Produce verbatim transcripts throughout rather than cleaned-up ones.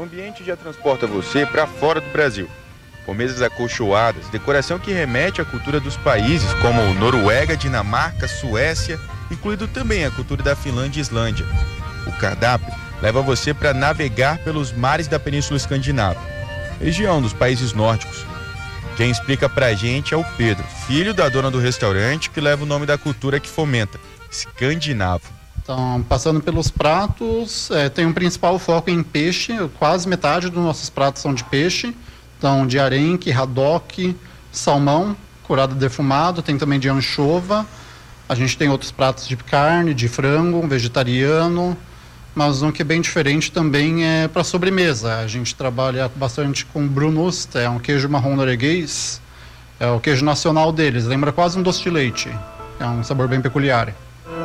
ambiente já transporta você para fora do Brasil. Com mesas acolchoadas, decoração que remete à cultura dos países como Noruega, Dinamarca, Suécia, incluindo também a cultura da Finlândia e Islândia. O cardápio leva você para navegar pelos mares da Península Escandinava, região dos países nórdicos. Quem explica pra gente é o Pedro, filho da dona do restaurante, que leva o nome da cultura que fomenta, escandinavo. Então, passando pelos pratos, é, tem um principal foco em peixe, quase metade dos nossos pratos são de peixe. Então, de arenque, haddock, salmão, curado defumado, tem também de anchova. A gente tem outros pratos de carne, de frango, vegetariano, mas um que é bem diferente também é para sobremesa. A gente trabalha bastante com brunost, é um queijo marrom norueguês, é o queijo nacional deles, lembra quase um doce de leite, é um sabor bem peculiar.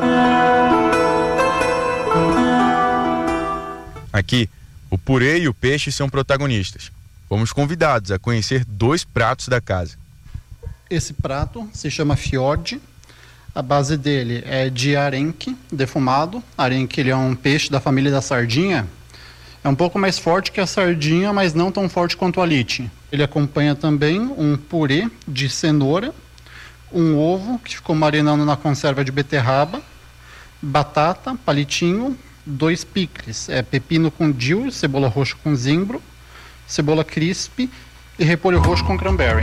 Aqui, o purê e o peixe são protagonistas. Fomos convidados a conhecer dois pratos da casa. Esse prato se chama fjord. A base dele é de arenque defumado. Arenque ele é um peixe da família da sardinha. É um pouco mais forte que a sardinha, mas não tão forte quanto a lite. Ele acompanha também um purê de cenoura, um ovo que ficou marinando na conserva de beterraba, batata, palitinho, dois picles, é pepino com dill, cebola roxa com zimbro, cebola crisp e repolho roxo com cranberry.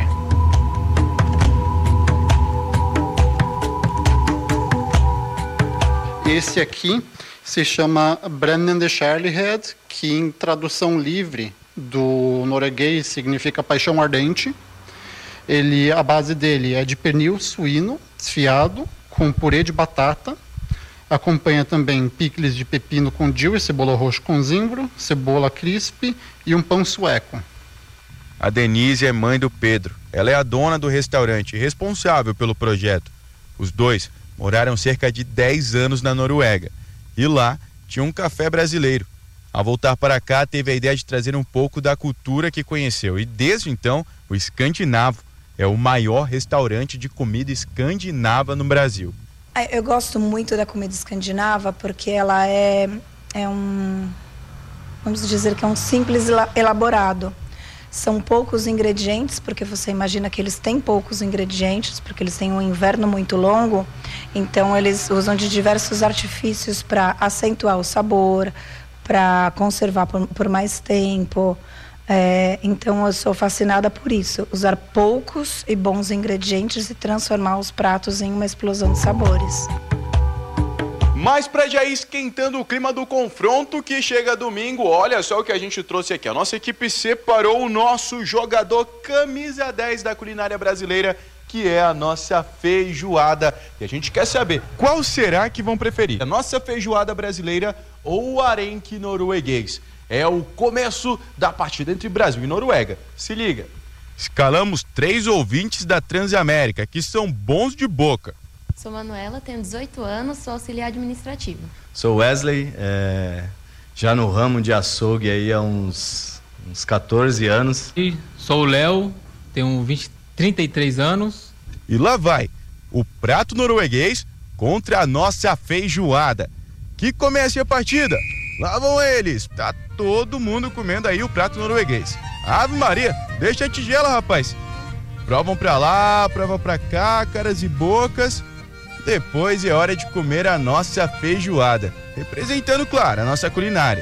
Esse aqui se chama Brennende Kjærlighed, que em tradução livre do norueguês significa paixão ardente. Ele, a base dele é de pernil suíno desfiado com purê de batata. Acompanha também picles de pepino com dill e cebola roxa com zimbro, cebola crisp e um pão sueco. A Denise é mãe do Pedro. Ela é a dona do restaurante e responsável pelo projeto. Os dois moraram cerca de dez anos na Noruega e lá tinha um café brasileiro. Ao voltar para cá, teve a ideia de trazer um pouco da cultura que conheceu e desde então, o Escandinavo é o maior restaurante de comida escandinava no Brasil. Eu gosto muito da comida escandinava porque ela é, é um, vamos dizer que é um simples elaborado. São poucos ingredientes, porque você imagina que eles têm poucos ingredientes, porque eles têm um inverno muito longo, então eles usam de diversos artifícios para acentuar o sabor, para conservar por, por mais tempo. É, então eu sou fascinada por isso, usar poucos e bons ingredientes e transformar os pratos em uma explosão de sabores. Mas para já ir esquentando o clima do confronto que chega domingo, olha só o que a gente trouxe aqui. A nossa equipe separou o nosso jogador camisa dez da culinária brasileira, que é a nossa feijoada. E a gente quer saber, qual será que vão preferir? A nossa feijoada brasileira ou o arenque norueguês? É o começo da partida entre Brasil e Noruega. Se liga. Escalamos três ouvintes da Transamérica, que são bons de boca. Sou Manuela, tenho dezoito anos, sou auxiliar administrativo. Sou Wesley, é, já no ramo de açougue aí há uns, uns quatorze anos. E sou o Léo, tenho vinte, trinta e três anos. E lá vai, o prato norueguês contra a nossa feijoada. Que comece a partida. Lá vão eles, tá todo mundo comendo aí o prato norueguês. Ave Maria, deixa a tigela, rapaz. Provam pra lá, provam pra cá, caras e bocas. Depois é hora de comer a nossa feijoada, representando, claro, a nossa culinária.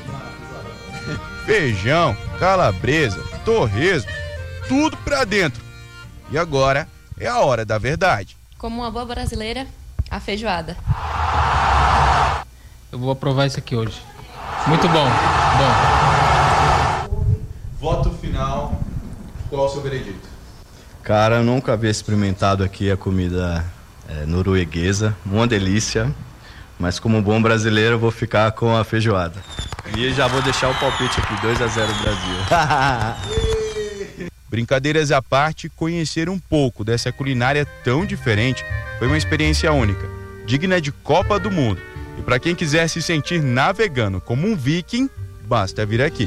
Feijão, calabresa, torresmo, tudo pra dentro. E agora é a hora da verdade. Como uma boa brasileira, a feijoada. Eu vou aprovar isso aqui hoje. Muito bom, bom. Voto final, qual o seu veredito? Cara, eu nunca havia experimentado aqui a comida é, norueguesa, uma delícia, mas como bom brasileiro eu vou ficar com a feijoada. E já vou deixar o palpite aqui, dois a zero Brasil. Brincadeiras à parte, conhecer um pouco dessa culinária tão diferente foi uma experiência única, digna de Copa do Mundo. E para quem quiser se sentir navegando como um viking, basta vir aqui.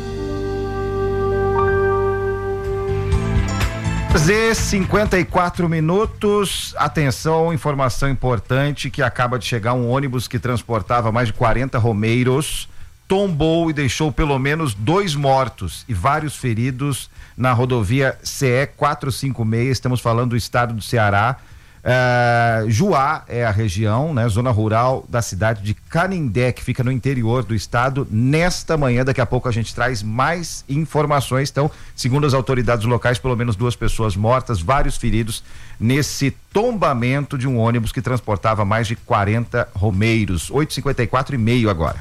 cinquenta e quatro minutos, atenção, informação importante que acaba de chegar um ônibus que transportava mais de quarenta romeiros tombou e deixou pelo menos dois mortos e vários feridos na rodovia C E quatrocentos e cinquenta e seis. Estamos falando do estado do Ceará. Uh, Juá é a região, né, zona rural da cidade de Canindé, que fica no interior do estado. Nesta manhã, daqui a pouco a gente traz mais informações. Então, segundo as autoridades locais, pelo menos duas pessoas mortas, vários feridos nesse tombamento de um ônibus que transportava mais de quarenta romeiros. oito e cinquenta e quatro e meio agora.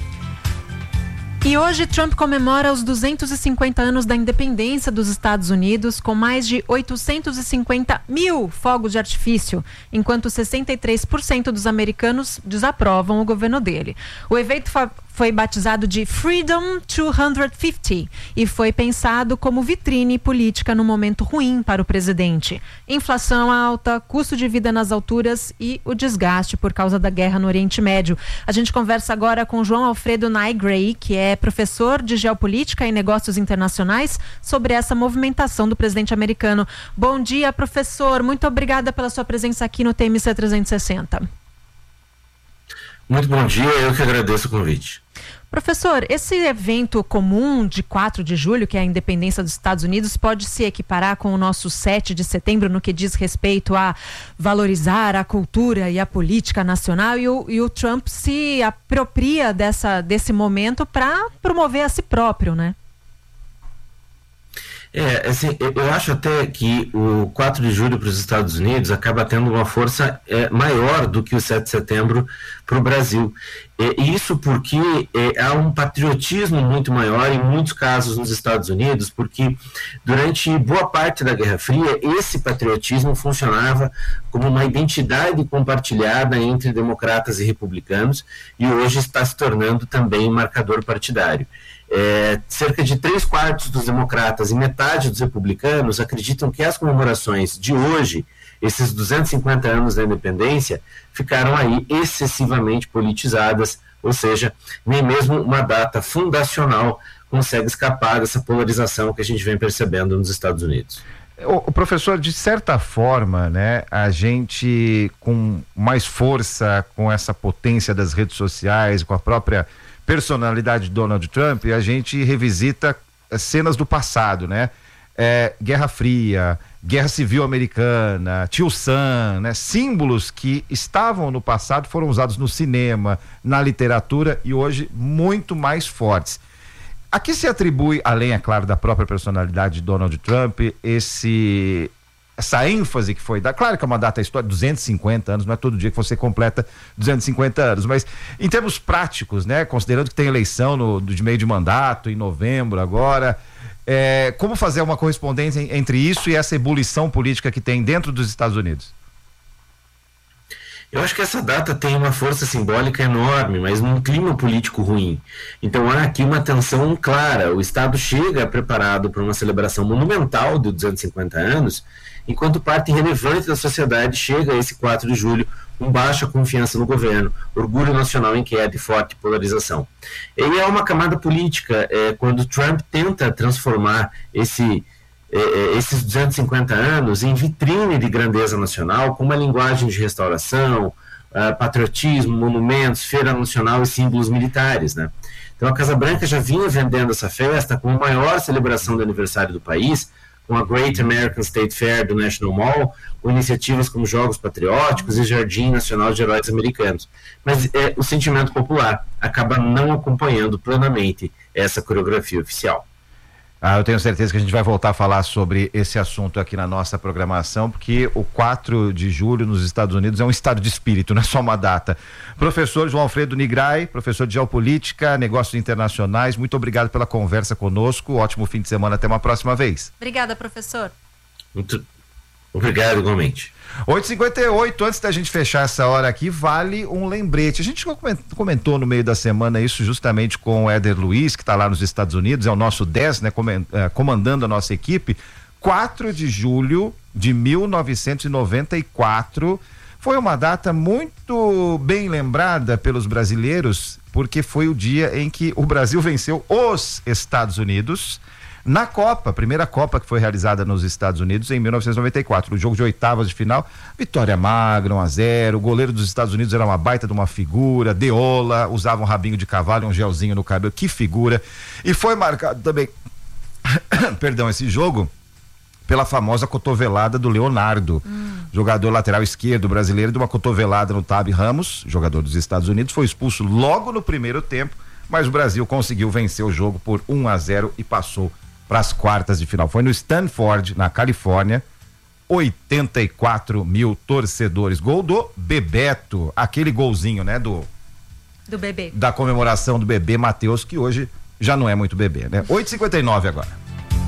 E hoje Trump comemora os duzentos e cinquenta anos da independência dos Estados Unidos com mais de oitocentos e cinquenta mil fogos de artifício, enquanto sessenta e três por cento dos americanos desaprovam o governo dele. O evento fa- foi batizado de Freedom duzentos e cinquenta e foi pensado como vitrine política no momento ruim para o presidente. Inflação alta, custo de vida nas alturas e o desgaste por causa da guerra no Oriente Médio. A gente conversa agora com João Alfredo Nigray, que é professor de Geopolítica e Negócios Internacionais, sobre essa movimentação do presidente americano. Bom dia, professor. Muito obrigada pela sua presença aqui no T M C trezentos e sessenta. Muito bom dia, eu que agradeço o convite. Professor, esse evento comum de quatro de julho, que é a independência dos Estados Unidos, pode se equiparar com o nosso sete de setembro no que diz respeito a valorizar a cultura e a política nacional, e o, e o Trump se apropria dessa, desse momento para promover a si próprio, né? É, assim, eu acho até que o quatro de julho para os Estados Unidos acaba tendo uma força é, maior do que o sete de setembro para o Brasil. É, isso porque é, há um patriotismo muito maior em muitos casos nos Estados Unidos, porque durante boa parte da Guerra Fria esse patriotismo funcionava como uma identidade compartilhada entre democratas e republicanos, e hoje está se tornando também um marcador partidário. É, cerca de três quartos dos democratas e metade dos republicanos acreditam que as comemorações de hoje, esses duzentos e cinquenta anos da independência, ficaram aí excessivamente politizadas, ou seja, nem mesmo uma data fundacional consegue escapar dessa polarização que a gente vem percebendo nos Estados Unidos. O, o professor, de certa forma, né, a gente com mais força, com essa potência das redes sociais, com a própria personalidade de Donald Trump, a gente revisita cenas do passado, né? É, Guerra Fria, Guerra Civil Americana, Tio Sam, né? Símbolos que estavam no passado foram usados no cinema, na literatura e hoje muito mais fortes. A que se atribui, além, é claro, da própria personalidade de Donald Trump, esse... essa ênfase que foi dada? Claro que é uma data histórica, duzentos e cinquenta anos, não é todo dia que você completa duzentos e cinquenta anos, mas em termos práticos, né, considerando que tem eleição no, de meio de mandato, em novembro agora, é, como fazer uma correspondência entre isso e essa ebulição política que tem dentro dos Estados Unidos? Eu acho que essa data tem uma força simbólica enorme, mas num clima político ruim. Então há aqui uma tensão clara. O Estado chega preparado para uma celebração monumental de duzentos e cinquenta anos, enquanto parte relevante da sociedade chega a esse quatro de julho com baixa confiança no governo, orgulho nacional em queda e forte polarização. E é uma camada política, é, quando Trump tenta transformar esse... esses duzentos e cinquenta anos em vitrine de grandeza nacional, com uma linguagem de restauração, uh, patriotismo, monumentos, feira nacional e símbolos militares, né? Então a Casa Branca já vinha vendendo essa festa como a maior celebração do aniversário do país, com a Great American State Fair do National Mall, com iniciativas como Jogos Patrióticos e Jardim Nacional de Heróis Americanos. Mas é, o sentimento popular acaba não acompanhando plenamente essa coreografia oficial. Ah, eu tenho certeza que a gente vai voltar a falar sobre esse assunto aqui na nossa programação, porque o quatro de julho nos Estados Unidos é um estado de espírito, não é só uma data. Professor João Alfredo Nigray, professor de Geopolítica, Negócios Internacionais, muito obrigado pela conversa conosco, ótimo fim de semana, até uma próxima vez. Obrigada, professor. Muito obrigado, igualmente. oito e cinquenta e oito, antes da gente fechar essa hora aqui, vale um lembrete. A gente comentou no meio da semana isso justamente com o Éder Luiz, que está lá nos Estados Unidos, é o nosso dez, né, comandando a nossa equipe. quatro de julho de mil novecentos e noventa e quatro foi uma data muito bem lembrada pelos brasileiros, porque foi o dia em que o Brasil venceu os Estados Unidos na Copa, primeira Copa que foi realizada nos Estados Unidos em mil novecentos e noventa e quatro, o jogo de oitavas de final, vitória magra, um a zero, o goleiro dos Estados Unidos era uma baita de uma figura, Deola, usava um rabinho de cavalo e um gelzinho no cabelo, que figura, e foi marcado também, perdão, esse jogo, pela famosa cotovelada do Leonardo, hum. jogador lateral esquerdo brasileiro, de uma cotovelada no Tab Ramos, jogador dos Estados Unidos, foi expulso logo no primeiro tempo, mas o Brasil conseguiu vencer o jogo por um a zero e passou para as quartas de final. Foi no Stanford, na Califórnia, oitenta e quatro mil torcedores. Gol do Bebeto, aquele golzinho, né, do do bebê. Da comemoração do bebê Matheus, que hoje já não é muito bebê, né? oito e cinquenta e nove agora.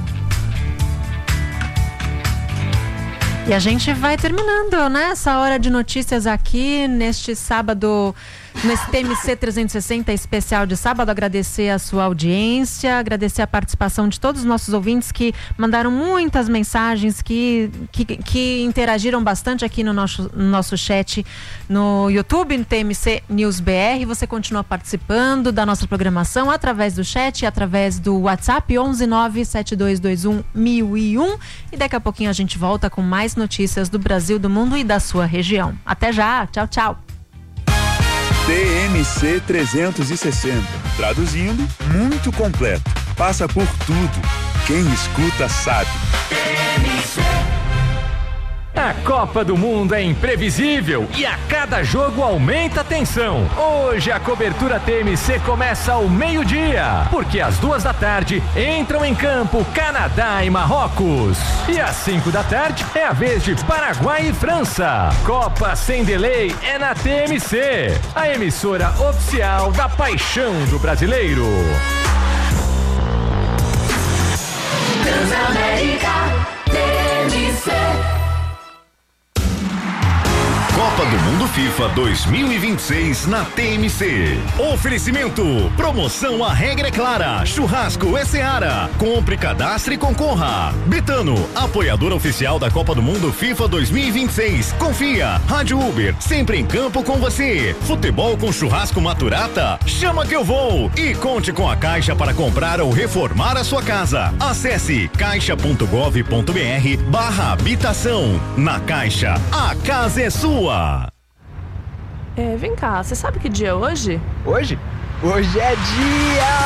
E a gente vai terminando, né? Essa hora de notícias aqui neste sábado, nesse T M C trezentos e sessenta especial de sábado. Agradecer a sua audiência, agradecer a participação de todos os nossos ouvintes que mandaram muitas mensagens, que, que, que interagiram bastante aqui no nosso, no nosso chat no YouTube, no T M C News B R. Você continua participando da nossa programação através do chat e através do WhatsApp onze nove sete dois dois um mil e um. E daqui a pouquinho a gente volta com mais notícias do Brasil, do mundo e da sua região. Até já, tchau, tchau. T M C trezentos e sessenta, traduzindo, muito completo, passa por tudo, quem escuta sabe. A Copa do Mundo é imprevisível e a cada jogo aumenta a tensão. Hoje a cobertura T M C começa ao meio-dia, porque às duas da tarde entram em campo Canadá e Marrocos. E às cinco da tarde é a vez de Paraguai e França. Copa sem delay é na T M C, a emissora oficial da paixão do brasileiro. Transamérica T M C. Copa do Mundo FIFA dois mil e vinte e seis na T M C. Oferecimento, promoção A Regra é Clara, Churrasco é Seara. Compre, cadastre e concorra. Betano, apoiador oficial da Copa do Mundo FIFA dois mil e vinte e seis. Confia, Rádio Uber, sempre em campo com você. Futebol com churrasco Maturata? Chama que eu vou. E conte com a Caixa para comprar ou reformar a sua casa. Acesse caixa ponto gov ponto br barra habitação. Na Caixa, a casa é sua. É, vem cá, você sabe que dia é hoje? Hoje? Hoje é dia